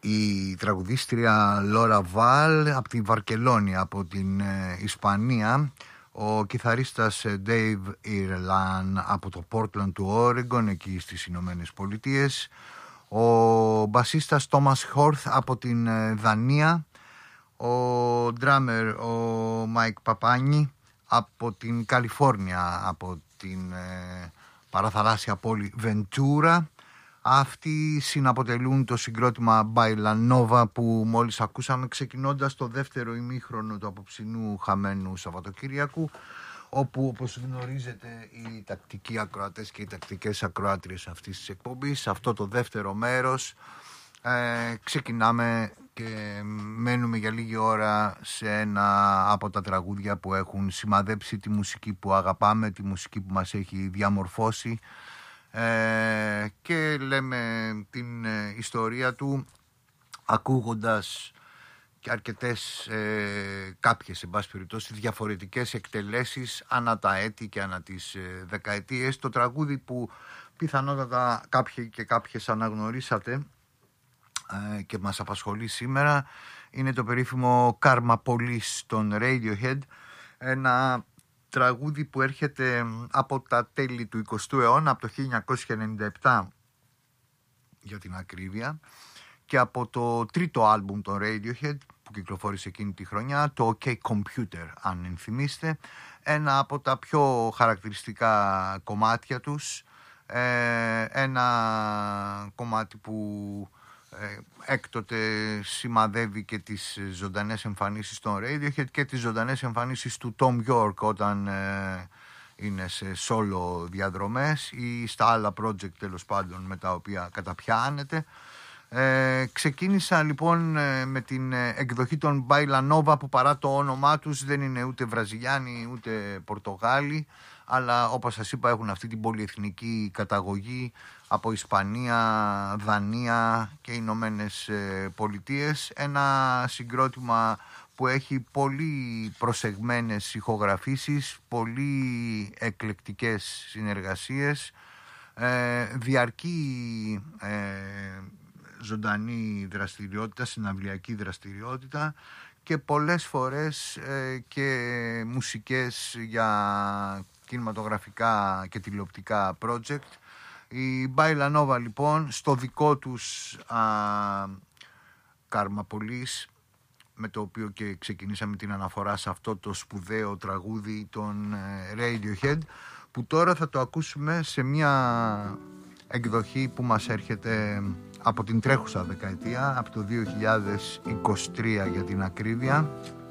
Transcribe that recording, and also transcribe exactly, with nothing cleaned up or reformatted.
η τραγουδίστρια Λόρα Βάλ από τη Βαρκελόνη, από την ε, Ισπανία, ο κιθαρίστας Dave Ireland από το Portland του Oregon, εκεί στις Ηνωμένες Πολιτείες, ο μπασίστας Thomas Horth από την ε, Δανία, ο ντράμερ ο Μάικ Παπάνη από την Καλιφόρνια, από την ε, παραθαλάσσια πόλη Βεντούρα. Αυτοί συναποτελούν το συγκρότημα Baila Nova που μόλις ακούσαμε, ξεκινώντας το δεύτερο ημίχρονο του απόψινού χαμένου Σαββατοκύριακου, όπου, όπως γνωρίζετε, οι τακτικοί ακροατές και οι τακτικές ακροάτριες αυτής της εκπομπής, σε αυτό το δεύτερο μέρος ε, ξεκινάμε και μένουμε για λίγη ώρα σε ένα από τα τραγούδια που έχουν σημαδέψει τη μουσική που αγαπάμε, τη μουσική που μας έχει διαμορφώσει, ε, και λέμε την ε, ιστορία του ακούγοντας και αρκετές, ε, κάποιες εν πάση περιπτώσει διαφορετικές εκτελέσεις ανά τα έτη και ανά τις ε, δεκαετίες. Το τραγούδι που πιθανότατα κάποιοι και κάποιες αναγνωρίσατε ε, και μας απασχολεί σήμερα είναι το περίφημο Karma Police των Radiohead, ένα τραγούδι που έρχεται από τα τέλη του εικοστού αιώνα, από το χίλια εννιακόσια ενενήντα επτά για την ακρίβεια, και από το τρίτο άλμπουμ των Radiohead που κυκλοφόρησε εκείνη τη χρονιά, το OK Computer, αν ενθυμίστε, ένα από τα πιο χαρακτηριστικά κομμάτια τους, ε, ένα κομμάτι που ε, έκτοτε σημαδεύει και τις ζωντανές εμφανίσεις των Radiohead και τις ζωντανές εμφανίσεις του Tom York όταν ε, είναι σε solo διαδρομές ή στα άλλα project, τέλος πάντων, με τα οποία καταπιάνεται. Ε, ξεκίνησα λοιπόν ε, με την ε, εκδοχή των Baila Nova, που παρά το όνομά τους δεν είναι ούτε Βραζιλιάνοι ούτε Πορτογάλοι, αλλά όπως σας είπα έχουν αυτή την πολυεθνική καταγωγή από Ισπανία, Δανία και Ηνωμένες Πολιτείες. Ένα συγκρότημα που έχει πολύ προσεγμένες ηχογραφήσεις, πολύ εκλεκτικές συνεργασίες, ε, διαρκή ε, ζωντανή δραστηριότητα, συναυλιακή δραστηριότητα και πολλές φορές ε, και μουσικές για κινηματογραφικά και τηλεοπτικά project. Η Baila Nova λοιπόν στο δικό τους α, Karma Police, με το οποίο και ξεκινήσαμε την αναφορά σε αυτό το σπουδαίο τραγούδι των Radiohead, που τώρα θα το ακούσουμε σε μια εκδοχή που μας έρχεται από την τρέχουσα δεκαετία, από το δύο χιλιάδες είκοσι τρία για την ακρίβεια.